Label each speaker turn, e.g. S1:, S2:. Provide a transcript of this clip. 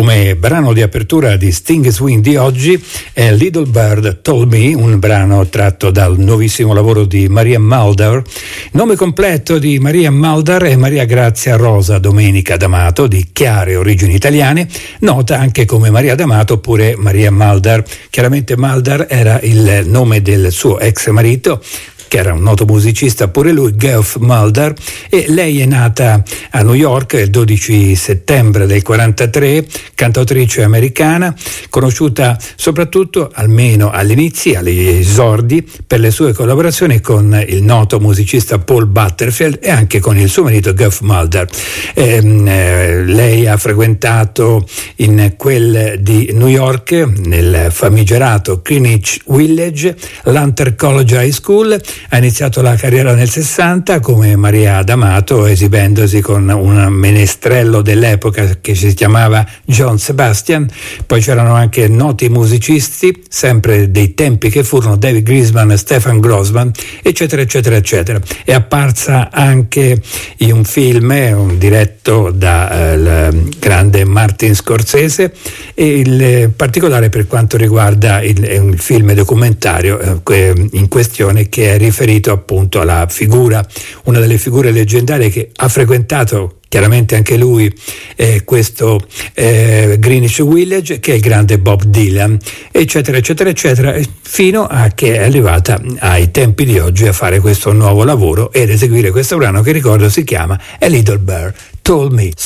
S1: Come brano di apertura di Sting Swing di oggi è Little Bird Told Me, un brano tratto dal nuovissimo lavoro di Maria Muldaur. Nome completo di Maria Muldaur è Maria Grazia Rosa Domenica D'Amato, di chiare origini italiane, nota anche come Maria D'Amato oppure Maria Muldaur. Chiaramente Muldaur era il nome del suo ex marito, che era un noto musicista pure lui, Geoff Muldaur, e lei è nata a New York il 12 settembre del 43, cantautrice americana, conosciuta soprattutto, almeno all'inizio, agli esordi, per le sue collaborazioni con il noto musicista Paul Butterfield e anche con il suo marito Geoff Muldaur. Lei ha frequentato in quel di New York, nel famigerato Greenwich Village, l'Hunter College High School. Ha iniziato la carriera nel 60 come Maria D'Amato, esibendosi con un menestrello dell'epoca che si chiamava John Sebastian. Poi c'erano anche noti musicisti, sempre dei tempi che furono, David Grisman, Stefan Grossman, eccetera eccetera eccetera. È apparsa anche in un film diretto dal grande Martin Scorsese, e in particolare per quanto riguarda il film documentario in questione, che è riferito appunto alla figura, una delle figure leggendarie che ha frequentato chiaramente anche lui questo Greenwich Village, che è il grande Bob Dylan, eccetera eccetera eccetera, fino a che è arrivata ai tempi di oggi a fare questo nuovo lavoro ed eseguire questo brano che, ricordo, si chiama A Little Bird Told Me.